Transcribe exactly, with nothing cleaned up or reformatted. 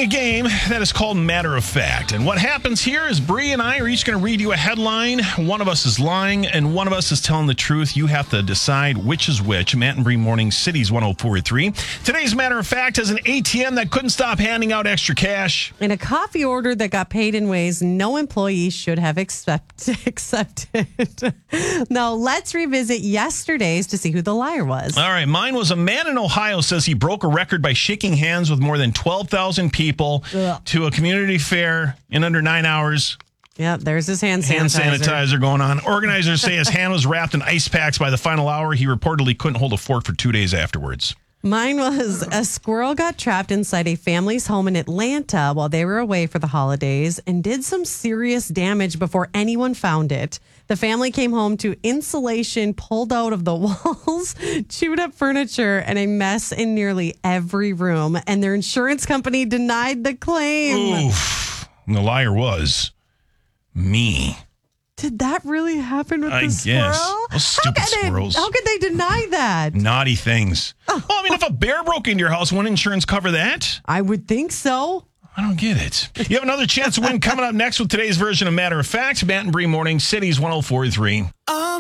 playing a game that is called Matter of Fact. And what happens here is Bree and I are each going to read you a headline. One of us is lying and one of us is telling the truth. You have to decide which is which. Matt and Bree Morning Cities one oh four point three. Today's Matter of Fact has an A T M that couldn't stop handing out extra cash. And a coffee order that got paid in ways no employee should have accept, accepted. Now, let's revisit yesterday's to see who the liar was. All right, mine was a man in Ohio says he broke a record by shaking hands with more than twelve thousand people Ugh. to a community fair in under nine hours. Yeah, there's his hand sanitizer. Hand sanitizer going on. Organizers say his hand was wrapped in ice packs by the final hour. He reportedly couldn't hold a fork for two days afterwards. Mine was a squirrel got trapped inside a family's home in Atlanta while they were away for the holidays and did some serious damage before anyone found it. The family came home to insulation pulled out of the walls, chewed up furniture, and a mess in nearly every room. And their insurance company denied the claim. Oof. And the liar was me. Did that really happen with I the squirrel? guess. Those stupid how squirrels. They, how could they deny that? Naughty things. Oh. Well, I mean, if a bear broke into your house, wouldn't insurance cover that? I would think so. I don't get it. You have another chance to win coming up next with today's version of Matter of Fact. Matt and Bree Morning Cities one oh four point three. Oh.